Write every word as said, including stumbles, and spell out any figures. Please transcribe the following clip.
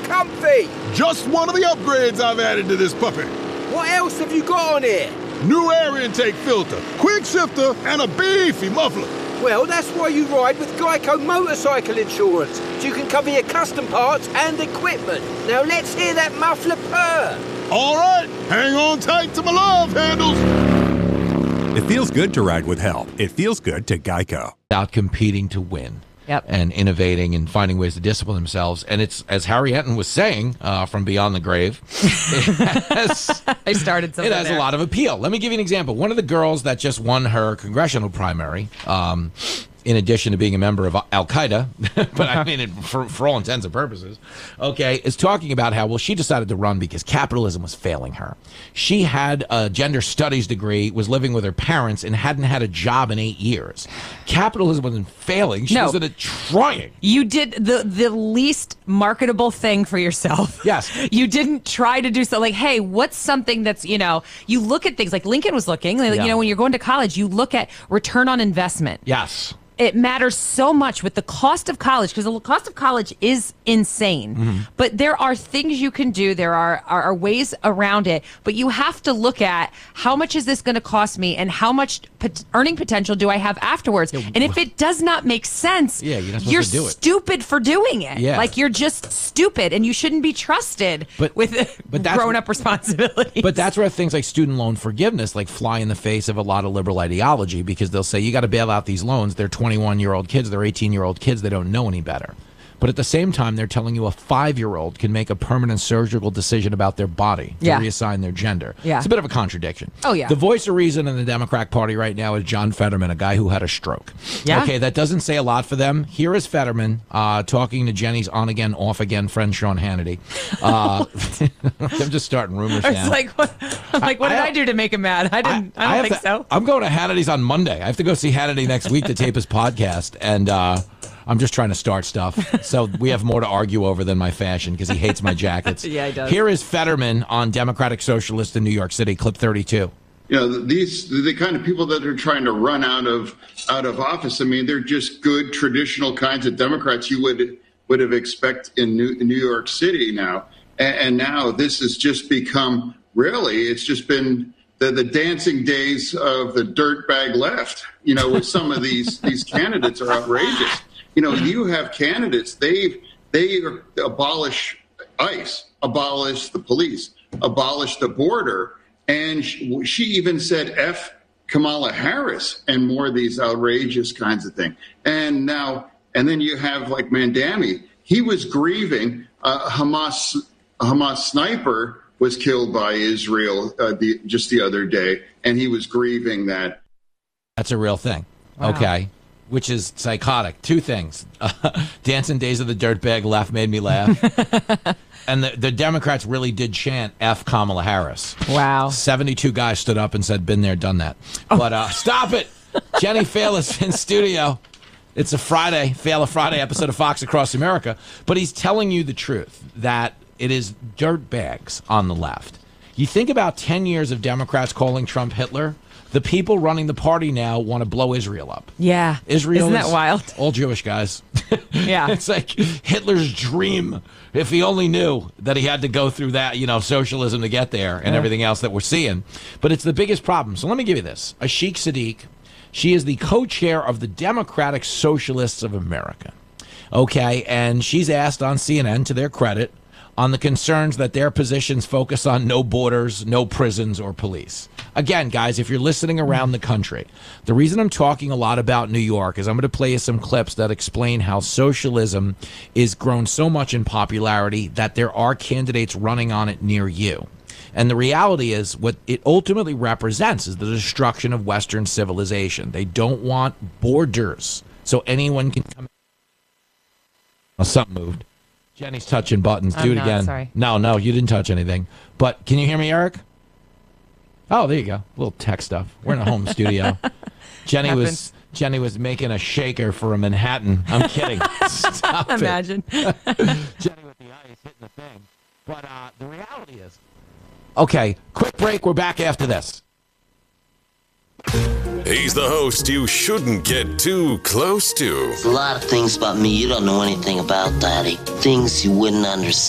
comfy. Just one of the upgrades I've added to this puppy. What else have you got on here? New air intake filter, quick shifter, and a beefy muffler. Well, that's why you ride with Geico Motorcycle Insurance, so you can cover your custom parts and equipment. Now let's hear that muffler purr. All right, hang on tight to my love handles. It feels good to ride with help. It feels good to Geico. About competing to win. Yep. And innovating and finding ways to discipline themselves. And it's, as Harry Enton was saying uh, from Beyond the Grave, it has, I started something it has there. a lot of appeal. Let me give you an example. One of the girls that just won her congressional primary, um, in addition to being a member of Al-Qaeda, but I mean, it, for, for all intents and purposes, okay, is talking about how, well, she decided to run because capitalism was failing her. She had a gender studies degree, was living with her parents, and hadn't had a job in eight years. Capitalism wasn't failing. She No. was in it trying. You did the the least marketable thing for yourself. Yes. You didn't try to do so like, hey, what's something that's, you know, you look at things like Lincoln was looking, like, Yeah. you know, when you're going to college, you look at return on investment. Yes. It matters so much with the cost of college, because the cost of college is insane. Mm-hmm. But there are things you can do. There are, are, are ways around it. But you have to look at how much is this going to cost me and how much pot- earning potential do I have afterwards. And if it does not make sense, Yeah, you're not supposed you're to do it. stupid for doing it. Yeah. Like, you're just stupid, and you shouldn't be trusted But- with but that's- grown-up responsibilities. But that's where things like student loan forgiveness like fly in the face of a lot of liberal ideology, because they'll say you got to bail out these loans. They're twenty-one-year-old kids, they're eighteen-year-old kids, they don't know any better. But at the same time, they're telling you a five-year-old can make a permanent surgical decision about their body to Yeah. reassign their gender. Yeah. It's a bit of a contradiction. Oh, yeah. The voice of reason in the Democratic Party right now is John Fetterman, a guy who had a stroke. Yeah. Okay, that doesn't say a lot for them. Here is Fetterman uh, talking to Jenny's on-again, off-again friend Sean Hannity. Uh, I'm just starting rumors I now. was like, what, I'm like, what I- did I- I do to make him mad? I didn't. I, don't have think to- so. I'm going to Hannity's on Monday. I have to go see Hannity next week to tape his podcast, and uh, I'm just trying to start stuff. So we have more to argue over than my fashion, because he hates my jackets. Yeah, he does. Here is Fetterman on Democratic Socialist in New York City, clip thirty-two. You know, these the kind of people that are trying to run out of out of office. I mean, they're just good traditional kinds of Democrats you would would have expect in New, New York City now, and, and now this has just become really. It's just been the, the dancing days of the dirtbag left. You know, with some of these these candidates are outrageous. You know, you have candidates they they abolish ICE, abolish the police, abolish the border. And she, she even said F Kamala Harris and more of these outrageous kinds of things. And now, and then you have like Mandami. He was grieving. Uh, Hamas Hamas sniper was killed by Israel uh, the, just the other day, and he was grieving that. That's a real thing. Wow. Okay. Which is psychotic. Two things. Uh, Dancing Days of the Dirtbag Left made me laugh. And the, the Democrats really did chant F Kamala Harris. Wow. seventy-two guys stood up and said, been there, done that. But uh, stop it. Jenny Fail is in studio. It's a Friday, Fail a Friday episode of Fox Across America. But he's telling you the truth, that it is dirtbags on the left. You think about ten years of Democrats calling Trump Hitler. The people running the party now want to blow Israel up. Yeah. Israel Isn't that is wild? all Jewish guys. Yeah. It's like Hitler's dream. If he only knew that he had to go through that, you know, socialism to get there and Yeah. everything else that we're seeing. But it's the biggest problem. So let me give you this. Ashik Sadiq, she is the co-chair of the Democratic Socialists of America. Okay, and she's asked on C N N, to their credit, on the concerns that their positions focus on no borders, no prisons, or police. Again, guys, if you're listening around the country, the reason I'm talking a lot about New York is I'm going to play you some clips that explain how socialism is grown so much in popularity that there are candidates running on it near you. And the reality is what it ultimately represents is the destruction of Western civilization. They don't want borders so anyone can come in. Oh, something moved. Jenny's touching buttons. Do I'm it not, again. sorry. No, no, you didn't touch anything. But can you hear me, Eric? Oh, there you go. A little tech stuff. We're in a home studio. Jenny was Happens. Jenny was making a shaker for a Manhattan. I'm kidding. Stop it. Imagine. Jenny with the ice hitting the thing. But uh, the reality is... Okay, quick break. We're back after this. He's the host you shouldn't get too close to. A lot of things about me you don't know anything about, Daddy. Things you wouldn't understand.